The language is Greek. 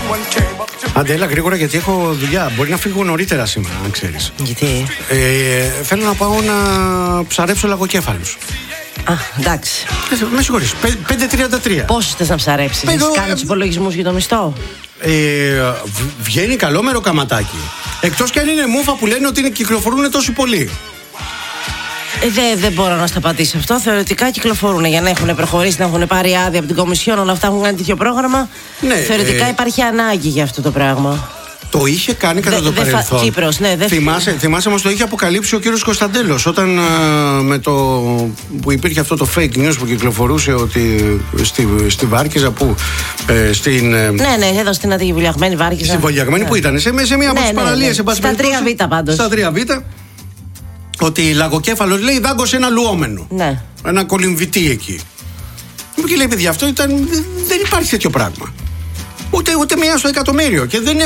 Άντε, έλα γρήγορα γιατί έχω δουλειά. Μπορεί να φύγω νωρίτερα σήμερα, αν ξέρεις. Γιατί? Θέλω να πάω να ψαρέψω λαγοκέφαλους. Α, εντάξει. Με συγχωρείς, 5.33. Πόσους θες να ψαρέψεις? Έχεις κάνει τους υπολογισμούς για το μισθό? Βγαίνει καλό μεροκαματάκι. Εκτός κι αν είναι μούφα που λένε ότι κυκλοφορούν τόσο πολύ. Δεν μπορώ να στα απαντήσω αυτό. Θεωρητικά κυκλοφορούν για να έχουν προχωρήσει, να έχουν πάρει άδεια από την Κομισιόν, όλα αυτά έχουν κάνει τέτοιο πρόγραμμα. Ναι, θεωρητικά υπάρχει ανάγκη για αυτό το πράγμα. Το είχε κάνει κατά το παρελθόν. Κύπρος, ναι, θυμάσαι μας το είχε αποκαλύψει ο κύριος Κωνσταντέλος όταν με το που υπήρχε αυτό το fake news που κυκλοφορούσε ότι στη Βάρκιζα που Ναι, εδώ στην Αντιγεβουλιαγμένη Βάρκιζα. Στη Βολιαγμένη που ήταν σε μία από τις παραλίες. Στα 3Β πάντως. Στα 3Β. Ότι λαγοκέφαλος λέει δάγκωσε ένα λουόμενο. Ναι. Ένα κολυμβητή εκεί. Και λέει παιδιά, αυτό δεν υπάρχει τέτοιο πράγμα. Ούτε μία στο εκατομμύριο. Και δεν